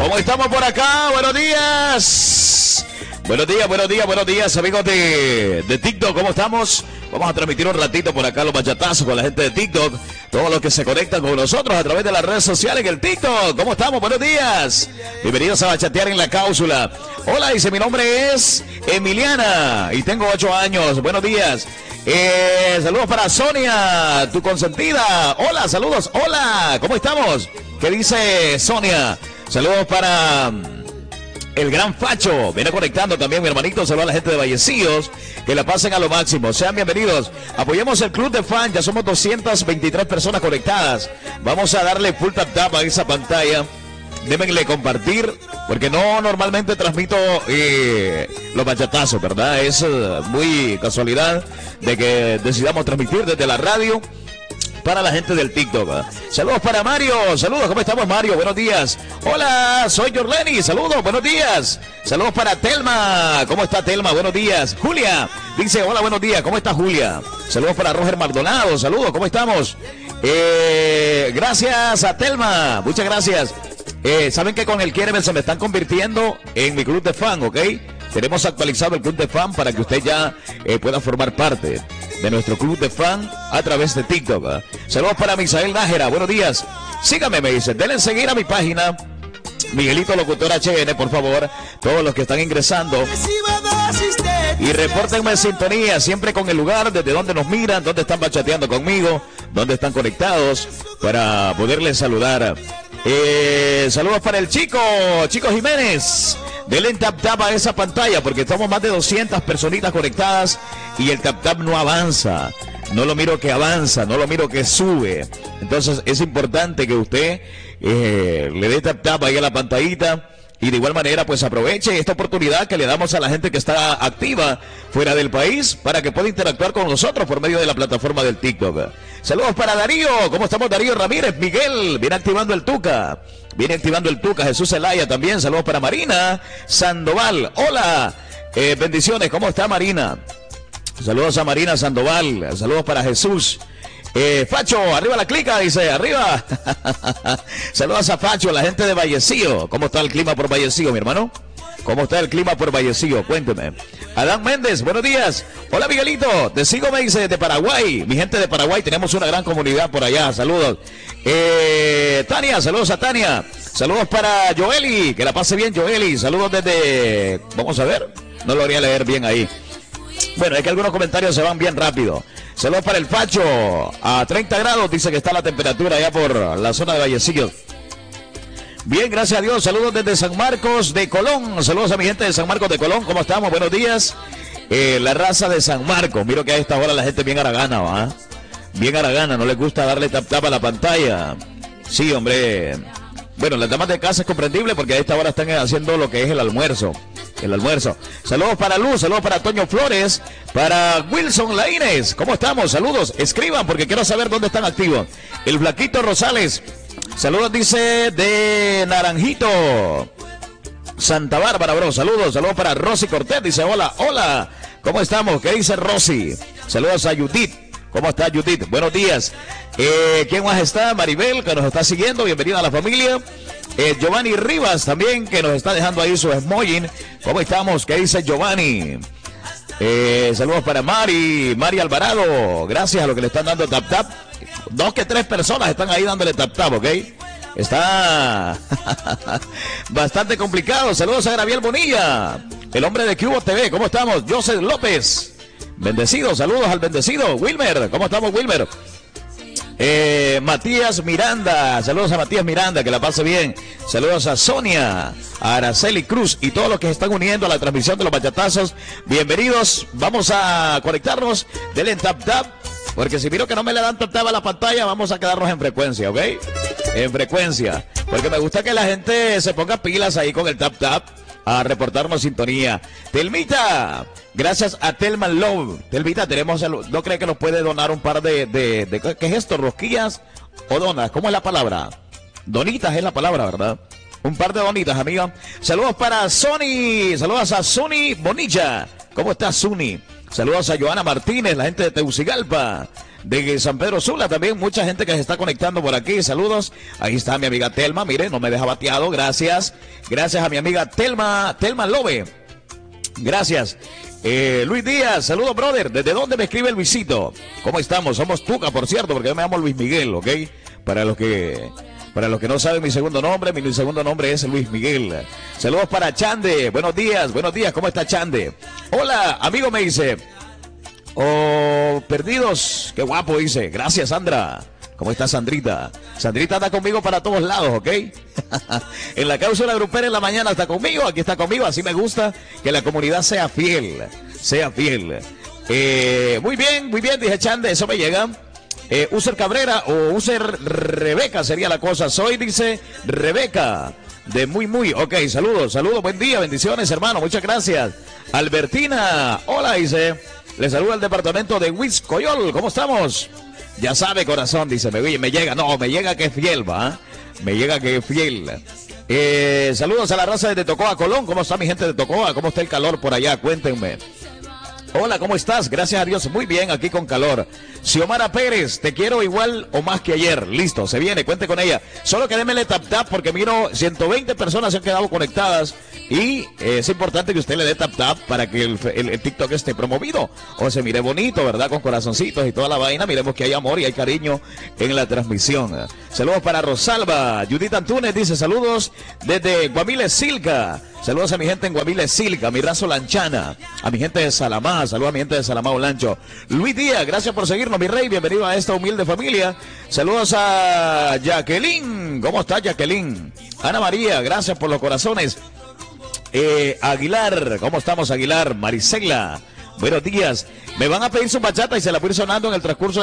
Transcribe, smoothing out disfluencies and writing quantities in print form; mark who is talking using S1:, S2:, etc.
S1: ¿Cómo estamos por acá? Buenos días. Buenos días, amigos de TikTok. ¿Cómo estamos? Vamos a transmitir un ratito por acá los bachatazos con la gente de TikTok. Todos los que se conectan con nosotros a través de las redes sociales en el TikTok. ¿Cómo estamos? Buenos días. Bienvenidos a Bachatear en la Cápsula. Hola, dice, mi nombre es Emiliana y tengo 8 años. Buenos días. Saludos para Sonia, tu consentida. Hola, saludos. Hola, ¿cómo estamos? ¿Qué dice Sonia? Saludos para el gran Facho. Viene conectando también, mi hermanito. Saludos a la gente de Vallecillos. Que la pasen a lo máximo. Sean bienvenidos. Apoyemos el club de fan. Ya somos 223 personas conectadas. Vamos a darle full tap a esa pantalla. Démenle compartir, porque no normalmente transmito los bachatazos, ¿verdad? Es muy casualidad de que decidamos transmitir desde la radio para la gente del TikTok. Saludos para Mario. Saludos, ¿cómo estamos, Mario? Buenos días. Hola, soy Jorleni. Saludos, buenos días. Saludos para Telma. ¿Cómo está Telma? Buenos días. Julia dice, hola, buenos días. ¿Cómo está Julia? Saludos para Roger Maldonado. Saludos, ¿cómo estamos? Gracias a Telma. Muchas gracias. Saben que con el Quiéreme se me están convirtiendo en mi club de fan, ¿ok? Tenemos actualizado el club de fan para que usted ya pueda formar parte de nuestro club de fan a través de TikTok. Saludos para Misael Nájera, buenos días. Síganme, me dicen, denle seguir a mi página, Miguelito Locutor HN, por favor, todos los que están ingresando. Y repórtenme en sintonía, siempre con el lugar, desde donde nos miran, donde están bachateando conmigo, donde están conectados, para poderles saludar. Saludos para el Chico Jiménez. Denle tap a esa pantalla porque estamos más de 200 personitas conectadas y el tap no avanza. No lo miro que avanza, no lo miro que sube. Entonces es importante que usted le dé tap ahí a la pantallita. Y de igual manera, pues aproveche esta oportunidad que le damos a la gente que está activa fuera del país para que pueda interactuar con nosotros por medio de la plataforma del TikTok. Saludos para Darío. ¿Cómo estamos, Darío Ramírez? Miguel, viene activando el Tuca. Jesús Zelaya también. Saludos para Marina Sandoval. Hola. Bendiciones. ¿Cómo está Marina? Saludos a Marina Sandoval. Saludos para Jesús. Facho, arriba la clica, dice, arriba. Saludos a Facho, la gente de Vallecillo. ¿Cómo está el clima por Vallecillo, mi hermano? ¿Cómo está el clima por Vallecillo? Cuénteme. Adán Méndez, buenos días. Hola, Miguelito, te sigo, me dice, de Paraguay. Mi gente de Paraguay, tenemos una gran comunidad por allá. Saludos. Tania, saludos a Tania. Saludos para Joeli, que la pase bien, Joeli. Saludos desde... Vamos a ver, no lo voy a leer bien ahí. Bueno, es que algunos comentarios se van bien rápido. Saludos para el Facho. A 30 grados dice que está la temperatura allá por la zona de Vallecillos. Bien, gracias a Dios. Saludos desde San Marcos de Colón. Saludos a mi gente de San Marcos de Colón. ¿Cómo estamos? Buenos días. La raza de San Marcos. Miro que a esta hora la gente bien haragana, ¿va? Bien haragana. No les gusta darle tap a la pantalla. Sí, hombre. Bueno, las damas de casa es comprendible porque a esta hora están haciendo lo que es el almuerzo. Saludos para Luz, saludos para Toño Flores, para Wilson Laínez. ¿Cómo estamos? Saludos, escriban porque quiero saber dónde están activos. El Flaquito Rosales, saludos dice de Naranjito, Santa Bárbara, bro. Saludos para Rosy Cortés, dice hola, ¿cómo estamos? ¿Qué dice Rosy? Saludos a Judith. ¿Cómo está Judith? Buenos días. ¿Quién más está? Maribel, que nos está siguiendo. Bienvenida a la familia. Giovanni Rivas también, que nos está dejando ahí su smoking. ¿Cómo estamos? ¿Qué dice Giovanni? Saludos para Mari Alvarado. Gracias a lo que le están dando tap. 2 que 3 personas están ahí dándole tap, ¿ok? Está bastante complicado. Saludos a Gabriel Bonilla, el hombre de Cubo TV. ¿Cómo estamos? Joseph López. Bendecido, saludos al bendecido. Wilmer, ¿cómo estamos, Wilmer? Matías Miranda, saludos a Matías Miranda, que la pase bien. Saludos a Sonia, a Araceli Cruz y todos los que se están uniendo a la transmisión de los bachatazos. Bienvenidos, vamos a conectarnos. Denle tap, porque si miro que no me le dan tap a la pantalla, vamos a quedarnos en frecuencia, ¿ok? En frecuencia, porque me gusta que la gente se ponga pilas ahí con el tap a reportarnos sintonía. Telmita, gracias a Telman Love. Telmita, ¿no cree que nos puede donar un par de ¿qué es esto? ¿Rosquillas o donas? ¿Cómo es la palabra? Donitas es la palabra, ¿verdad? Un par de donitas, amiga. Saludos para Sony. Saludos a Sony Bonilla. ¿Cómo está Sony? Saludos a Joana Martínez, la gente de Tegucigalpa. de San Pedro Sula. También mucha gente que se está conectando por aquí. Saludos. Ahí está mi amiga Telma. Mire, no me deja bateado. Gracias. Gracias a mi amiga Telma Lobe. Gracias. Luis Díaz, saludos, brother. ¿Desde dónde me escribe el Luisito? ¿Cómo estamos? Somos Tuca, por cierto, porque yo me llamo Luis Miguel, ¿ok? Para los que no saben mi segundo nombre es Luis Miguel. Saludos para Chande. Buenos días, ¿cómo está Chande? Hola, amigo, me dice. Oh, perdidos. Qué guapo, dice. Gracias, Sandra. ¿Cómo está Sandrita? Sandrita está conmigo para todos lados, ¿ok? En la cápsula grupera en la mañana está conmigo, aquí está conmigo, así me gusta que la comunidad sea fiel, muy bien, dije Chande, eso me llega. User Cabrera o User Rebeca sería la cosa. Soy, dice Rebeca, de muy. Ok, saludos, buen día, bendiciones, hermano, muchas gracias. Albertina, hola, dice. Le saluda al departamento de Huizcoyol, ¿cómo estamos? Ya sabe, corazón, dice, me llega que es fiel, ¿va? Me llega que es fiel. Saludos a la raza de Tocoa, Colón. ¿Cómo está mi gente de Tocoa? ¿Cómo está el calor por allá? Cuéntenme. Hola, ¿cómo estás? Gracias a Dios, muy bien, aquí con calor. Xiomara Pérez, te quiero igual o más que ayer. Listo, se viene, cuente con ella. Solo que démele tap porque miro 120 personas se han quedado conectadas y es importante que usted le dé tap para que el TikTok esté promovido o se mire bonito, ¿verdad? Con corazoncitos y toda la vaina. Miremos que hay amor y hay cariño en la transmisión. Saludos para Rosalba. Judith Antunes dice saludos desde Guamile Silca. Saludos a mi gente en Guamile Silca, mi razo Lanchana, a mi gente de Salamá, saludos a mi gente de Salamá Olancho. Luis Díaz, gracias por seguirnos, mi rey, bienvenido a esta humilde familia. Saludos a Jacqueline, ¿cómo está Jacqueline? Ana María, gracias por los corazones. Aguilar, ¿cómo estamos Aguilar? Marisela, buenos días. Me van a pedir su bachata y se la voy a ir sonando en el transcurso